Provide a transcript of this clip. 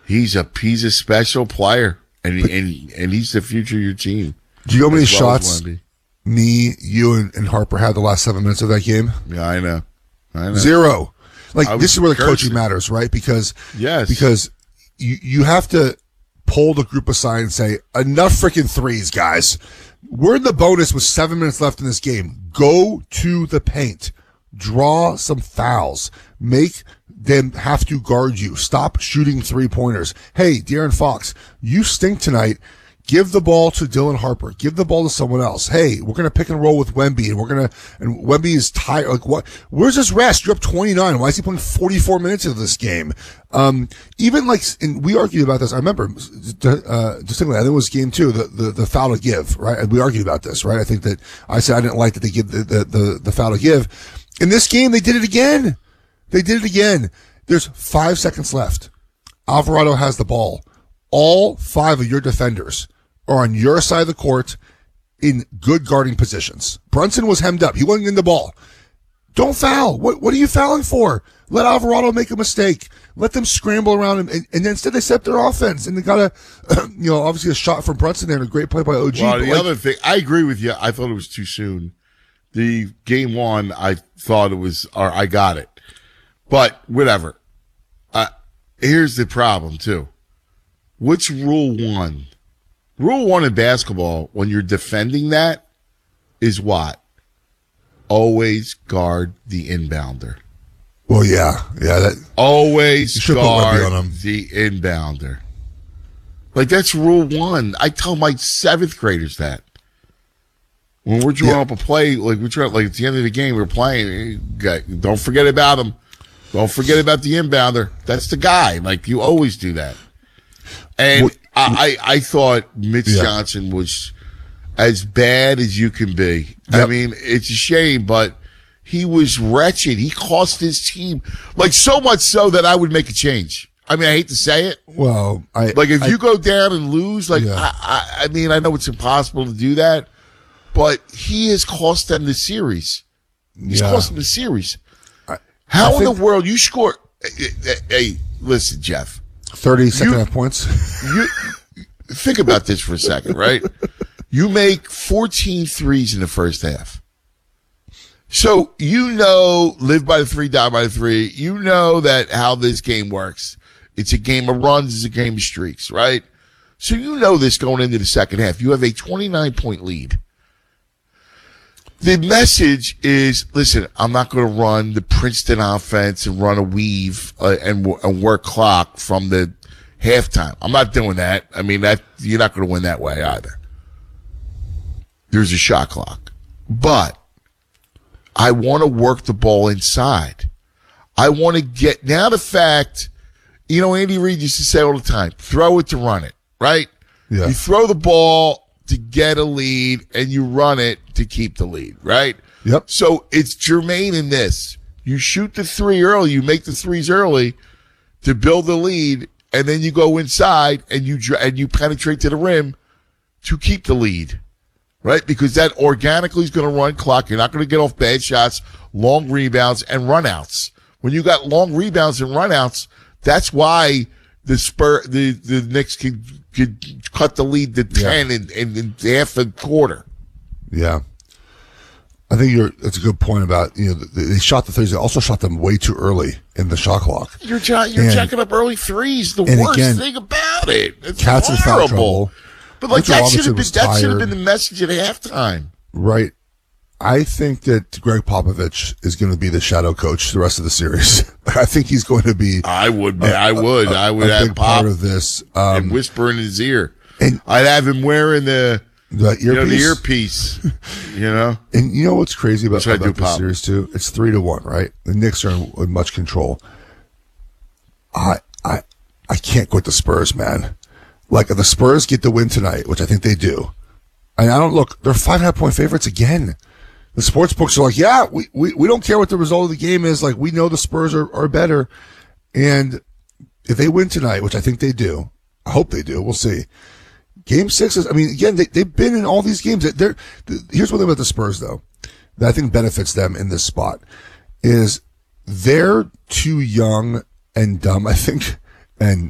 He's a special player, and he's the future of your team. Do you know how many shots me, you, and Harper had the last 7 minutes of that game? Yeah, I know. 0. This is where the coaching matters, right? Because you have to pull the group aside and say, enough freaking threes, guys. We're in the bonus with 7 minutes left in this game. Go to the paint. Draw some fouls. Make them have to guard you. Stop shooting 3-pointers. Hey, De'Aaron Fox, you stink tonight. Give the ball to Dylan Harper. Give the ball to someone else. Hey, we're going to pick and roll with Wemby, and Wemby is tired. Like, what? Where's his rest? You're up 29. Why is he playing 44 minutes of this game? Even and we argued about this. I remember, distinctly, I think it was game 2, the foul to give, right? And we argued about this, right? I think that I said I didn't like that they give the foul to give. In this game, they did it again. There's 5 seconds left. Alvarado has the ball. All 5 of your defenders are on your side of the court in good guarding positions. Brunson was hemmed up. He wasn't in the ball. Don't foul. What are you fouling for? Let Alvarado make a mistake. Let them scramble around him. And then instead they set up their offense. And they got obviously a shot from Brunson there and a great play by OG. Well, the other thing, I agree with you. I thought it was too soon. The game 1, I thought it was, or I got it. But whatever. Here's the problem too. What's rule 1? Rule 1 in basketball, when you're defending that, is what? Always guard the inbounder. Well, yeah. Always guard the inbounder. That's rule 1. I tell my 7th graders that. When we're drawing up a play, at the end of the game, we're playing, don't forget about him. Don't forget about the inbounder. That's the guy. You always do that. And I thought Mitch Johnson was as bad as you can be. Yep. I mean, it's a shame, but he was wretched. He cost his team, so much so that I would make a change. I mean, I hate to say it. Well, if you go down and lose, I mean, I know it's impossible to do that, but he has cost them the series. He's cost them the series. How in the world you score? Hey, listen, Jeff. 30 second half points. You think about this for a second, right? You make 14 threes in the first half. So live by the 3, die by the 3. You know that how this game works. It's a game of runs, it's a game of streaks, right? So this going into the second half. You have a 29-point lead. The message is, listen, I'm not going to run the Princeton offense and run a weave and work clock from the halftime. I'm not doing that. I mean, you're not going to win that way either. There's a shot clock. But I want to work the ball inside. I want to get, now the fact, Andy Reid used to say all the time, throw it to run it, right? Yeah. You throw the ball to get a lead and you run it to keep the lead, right? Yep. So it's germane in this. You shoot the 3 early, you make the threes early to build the lead, and then you go inside and you penetrate to the rim to keep the lead, right? Because that organically is going to run clock. You're not going to get off bad shots, long rebounds, and runouts. When you got long rebounds and runouts, that's why the Knicks could cut the lead to 10 in half a quarter. Yeah. I think that's a good point about, they shot the threes. They also shot them way too early in the shot clock. You're jacking up early threes. The worst thing about it. It's Cats in foul trouble. But that should have been the message at halftime. Right. I think that Greg Popovich is going to be the shadow coach the rest of the series. I think he's going to be. I would have big Pop part of this. And whisper in his ear. And I'd have him wearing the earpiece. And you know what's crazy about this series too? It's 3-1, right? The Knicks are in much control. I can't quit the Spurs, man. If the Spurs get the win tonight, which I think they do, and they're 5.5 point favorites again. The sports books are we don't care what the result of the game is. We know the Spurs are better. And if they win tonight, which I think they do, I hope they do, we'll see. Game 6 is, again, they've been in all these games. Here's one thing about the Spurs, though, that I think benefits them in this spot, is they're too young and dumb, I think, and